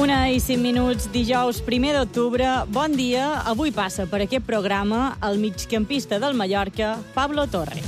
1:05, dijous 1 d'octubre. Bon dia. Avui passa per aquest programa el migcampista del Mallorca, Pablo Torre.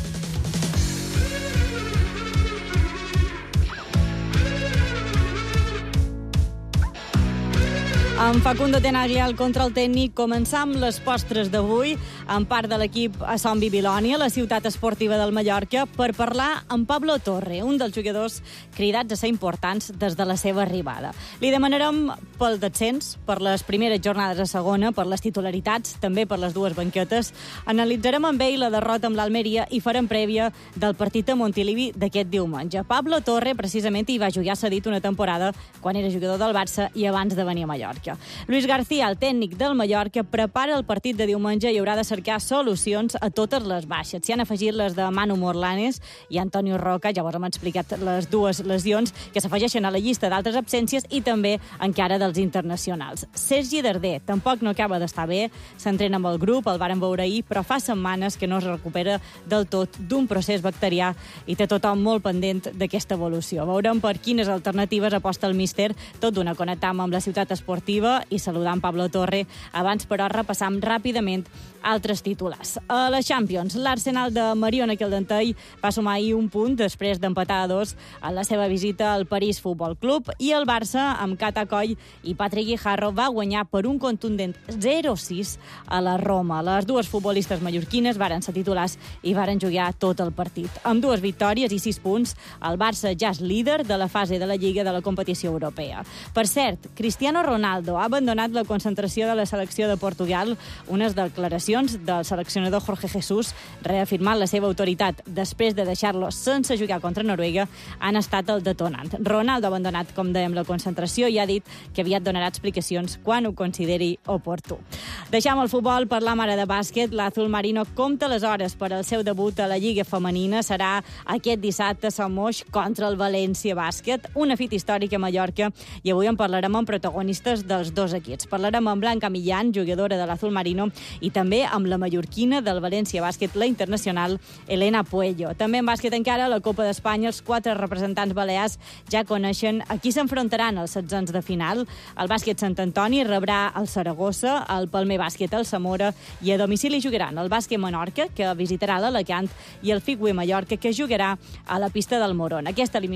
Amb Facundo Tenaglia al control tècnic, començam les postres d'avui amb part de l'equip a Son Bibilònia, la ciutat esportiva del Mallorca, per parlar amb Pablo Torre, un dels jugadors cridats a ser importants des de la seva arribada. Li demanarem pel descens, per les primeres jornades a segona, per les titularitats, també per les dues banquetes. Analitzarem amb ell la derrota amb l'Almeria i farem prèvia del partit a Montilivi d'aquest diumenge. Pablo Torre, precisament, hi va jugar cedit una temporada quan era jugador del Barça i abans de venir a Mallorca. Luis García, el tècnic del Mallorca, prepara el partit de diumenge i haurà de cercar solucions a totes les baixes. S'hi han afegit les de Manu Morlanes i Antonio Roca, llavors hem explicat les dues lesions que s'afegeixen a la llista d'altres absències i també encara dels internacionals. Sergi Darder tampoc no acaba d'estar bé, s'entrena amb el grup, el varen veure ahir, però fa setmanes que no es recupera del tot d'un procés bacterià i té tothom molt pendent d'aquesta evolució. Veurem per quines alternatives aposta el míster, tot d'una connectam amb la ciutat esportiva i saludant Pablo Torre. Abans, però, repassam ràpidament altres titulars. A la Champions, l'Arsenal de Mariona Caldentei va sumar ahir un punt després d'empatar a 2 en la seva visita al París Futbol Club i el Barça, amb Cata Coll i Patrick Guijarro, va guanyar per un contundent 0-6 a la Roma. Les dues futbolistes mallorquines varen ser titulars i varen jugar tot el partit. Amb 2 victòries i 6 punts, el Barça ja és líder de la fase de la Lliga de la competició europea. Per cert, Cristiano Ronaldo ha abandonat la concentració de la selecció de Portugal. Unes declaracions del seleccionador Jorge Jesús, reafirmant la seva autoritat després de deixar-lo sense jugar contra Noruega, han estat el detonant. Ronaldo ha abandonat, com dèiem, la concentració i ha dit que aviat donarà explicacions quan ho consideri oportú. Deixam el futbol, parlam ara de bàsquet. L'Azul Marino compta les hores per al seu debut a la Lliga Femenina. Serà aquest dissabte a Sant Moix contra el València Bàsquet, una fita històrica a Mallorca, i avui en parlarem amb protagonistes dels dos equips. Parlarem amb Blanca Millán, jugadora de l'Azul Marino, i també amb la mallorquina del València Bàsquet, la internacional Elena Puello. També en bàsquet encara, a la Copa d'Espanya, els 4 representants balears ja coneixen a qui s'enfrontaran als setzents de final. El bàsquet Sant Antoni rebrà el Saragossa, el Palmer Bàsquet el Zamora, i a domicili jugaran el bàsquet Menorca, que visitarà l'Alacant, i el Figüe Mallorca, que jugarà a la pista del Moron. Aquesta